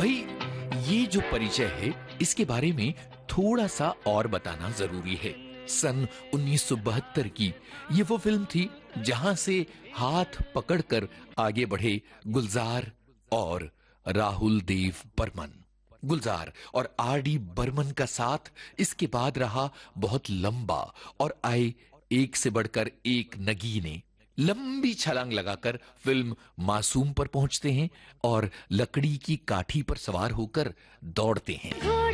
भाई, ये जो परिचय है इसके बारे में थोड़ा सा और बताना जरूरी है। सन 1972 की ये वो फिल्म थी जहां से हाथ पकड़कर आगे बढ़े गुलजार और राहुल देव बर्मन। गुलजार और आर.डी. बर्मन का साथ इसके बाद रहा बहुत लंबा और आए एक से बढ़कर एक नगीने। लंबी छलांग लगाकर फिल्म मासूम पर पहुंचते हैं और लकड़ी की काठी पर सवार होकर दौड़ते हैं।